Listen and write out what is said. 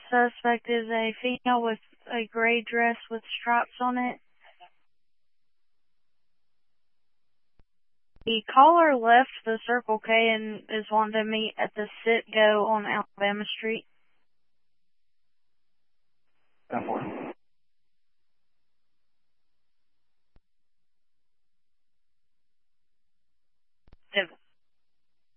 suspect is a female with a gray dress with stripes on it. The caller left the Circle K and is wanting to meet at the Sit Go on Alabama Street. 10-4.